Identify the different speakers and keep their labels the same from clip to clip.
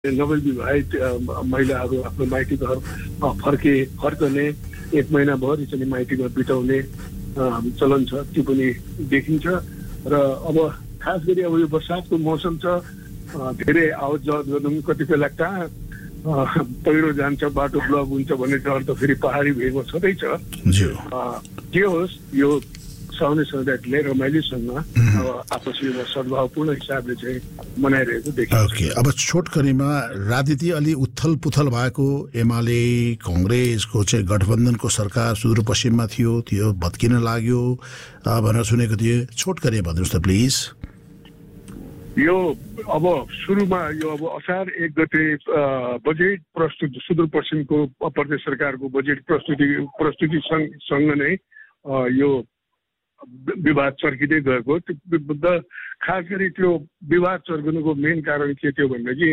Speaker 1: नवविवाहित महिलाहरू आफ्नो माइती घर फर्कने 1 महिनाभरि चाहिँ माइती घर बिताउने चलन छ, त्यो पनि देखिन्छ। र अब खास गरी अब यो बर्सातको मौसम छ, धेरै आवत जावत गर्नु, कति बेला कहाँ पहिरो जान्छ, बाटो ब्लक हुन्छ भन्ने डर त फेरि पहाडी भेगमा छँदैछ। जे होस्, यो साउने सौदाले रमाइलोसँग अब आपसीमा सद्भावपूर्ण हिसाबले चाहिँ मनाइरहेको देखिन्छ।
Speaker 2: ओके, अब छोटकरीमा राजनीति अलि उथल पुथल भएको एमाले कांग्रेसको चाहिँ गठबन्धनको सरकार सुदूरपश्चिममा थियो, त्यो भत्किन लाग्यो भनेर सुनेको थिएँ। छोटकरी भन्नुहोस् त प्लिज।
Speaker 1: यो अब सुरुमा यो अब असार 1 गते बजेट प्रस्तुत सुदूरपश्चिमको प्रदेश सरकारको बजेट प्रस्तुतिसँग नै यो विवाद चर्किँदै गएको। खास गरी त्यो विवाद चर्किनुको मेन कारण के थियो भनेदेखि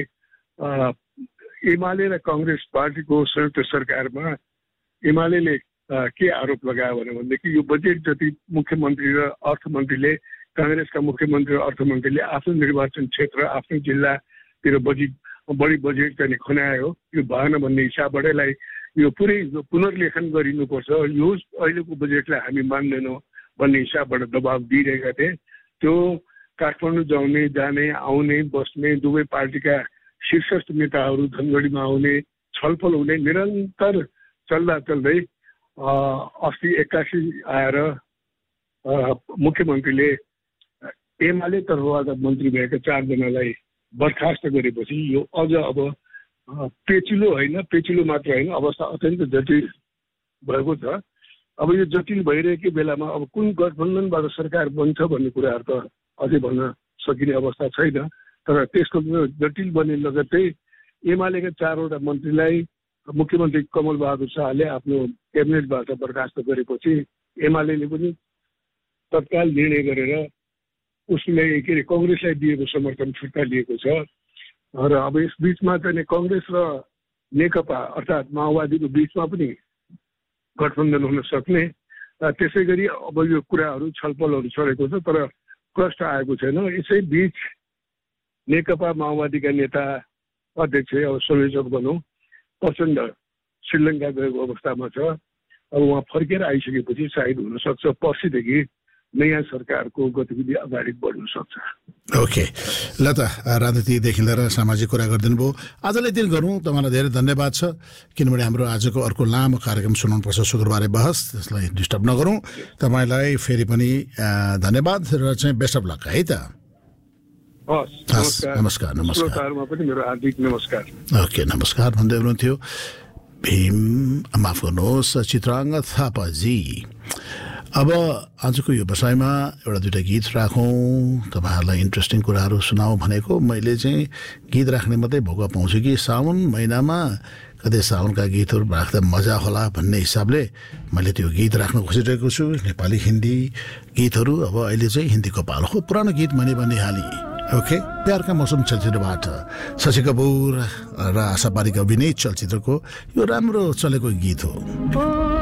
Speaker 1: एमाले र कांग्रेस पार्टीको संयुक्त सरकारमा एमाले के आरोप लगायो भनेदेखि यो बजेट जति मुख्यमन्त्री र अर्थमन्त्रीले, कांग्रेसका मुख्यमन्त्री र अर्थमन्त्रीले आफ्नो निर्वाचन क्षेत्र, आफ्नो जिल्लातिर बढी बजेट चाहिँ खनायो, यो भएन भन्ने हिसाबबाटलाई यो पुरै पुनर्लेखन गरिनुपर्छ, यो अहिलेको बजेटलाई हामी मान्दैनौँ भन्ने हिसाबबाट दबाब दिइरहेका थिए। त्यो काठमाडौँ जाने आउने बस्ने दुवै पार्टीका शीर्षस्थ नेताहरू धनगढीमा आउने, छलफल हुने निरन्तर चल्दै अस्ति 81 आएर मुख्यमन्त्रीले एमाले तर्फबाट मन्त्री भएका 4 जनालाई बर्खास्त गरेपछि यो अझ अब पेचिलो मात्र होइन, अवस्था अत्यन्त जटिल भएको छ। अब यो जटिल भइरहेकै बेलामा अब कुन गठबन्धनबाट सरकार बन्छ भन्ने कुराहरू त अझै भन्न सकिने अवस्था छैन। तर त्यसको जटिल बन्ने लगत्तै एमालेका 4वटा मन्त्रीलाई मुख्यमन्त्री कमल बहादुर शाहले आफ्नो क्याबिनेटबाट बर्खास्त गरेपछि एमाले पनि तत्काल निर्णय गरेर उसलाई कांग्रेसलाई दिएको समर्थन फिर्ता लिएको छ। र अब यस बीचमा चाहिँ कांग्रेस र नेकपा अर्थात् माओवादीको बीचमा पनि गठबन्धन हुन सक्ने, त्यसै गरी अब यो कुराहरू छलफलहरू चलेको छ, तर प्रश्न आएको छैन। यसै बीच नेकपा माओवादीका नेता अध्यक्ष अब संयोजक भनौँ प्रचण्ड श्रीलङ्का गएको अवस्थामा छ। अब उहाँ फर्केर आइसकेपछि सायद हुनसक्छ पर्सिदेखि नयाँ सरकारको गतिविधि अगाडि बढ्न सक्छ।
Speaker 2: ओके, ल त राजनीतिदेखि लिएर सामाजिक कुरा गरिदिनु भयो। आजलाई दिन गरौँ, तपाईँलाई धेरै धन्यवाद छ, किनभने हाम्रो आजको अर्को लामो कार्यक्रम सुनाउनुपर्छ शुक्रबारे बहस, त्यसलाई डिस्टर्ब नगरौँ। तपाईँलाई फेरि पनि धन्यवाद र चाहिँ बेस्ट अफ लक है त। नमस्कार।
Speaker 1: पनि मेरो हार्दिक नमस्कार।
Speaker 2: ओके, नमस्कार भन्दै हुनुहुन्थ्यो भीम, माफ गर्नुहोस्, चित्राङ्ग थापाजी। अब आजको यो बसाइमा एउटा दुईटा गीत राखौँ, तपाईँहरूलाई इन्ट्रेस्टिङ कुराहरू सुनाऊ भनेको। मैले चाहिँ गीत राख्ने मात्रै भोगा पाउँछु कि साउन महिनामा कतै साउनका गीतहरू राख्दा मजा होला भन्ने हिसाबले मैले त्यो गीत राख्न खोजिरहेको छु। नेपाली हिन्दी गीतहरू, अब अहिले चाहिँ हिन्दीको पालो हो। पुरानो गीत भने हाली। ओके, प्यारका मौसम चलचित्रबाट शशि कपुर र आशा पारेख अभिनय चलचित्रको यो राम्रो चलेको गीत हो।